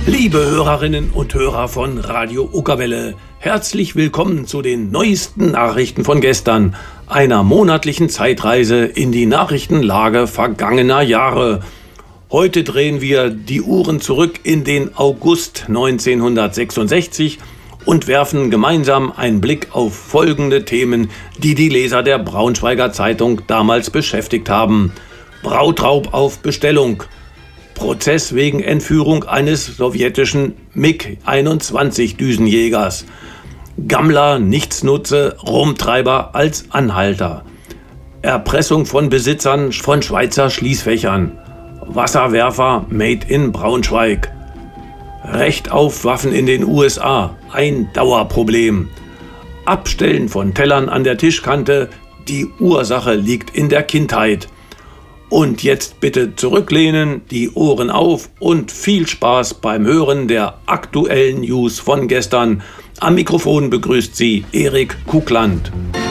Liebe Hörerinnen und Hörer von Radio Uckerwelle, herzlich willkommen zu den neuesten Nachrichten von gestern, einer monatlichen Zeitreise in die Nachrichtenlage vergangener Jahre. Heute drehen wir die Uhren zurück in den August 1966 und werfen gemeinsam einen Blick auf folgende Themen, die die Leser der Braunschweiger Zeitung damals beschäftigt haben. Brautraub auf Bestellung. Prozess wegen Entführung eines sowjetischen MiG-21-Düsenjägers. Gammler Nichtsnutze Rumtreiber als Anhalter. Erpressung von Besitzern von Schweizer Schließfächern. Wasserwerfer made in Braunschweig. Recht auf Waffen in den USA, ein Dauerproblem. Abstellen von Tellern an der Tischkante, die Ursache liegt in der Kindheit. Und jetzt bitte zurücklehnen, die Ohren auf und viel Spaß beim Hören der aktuellen News von gestern. Am Mikrofon begrüßt Sie Erik Kugland.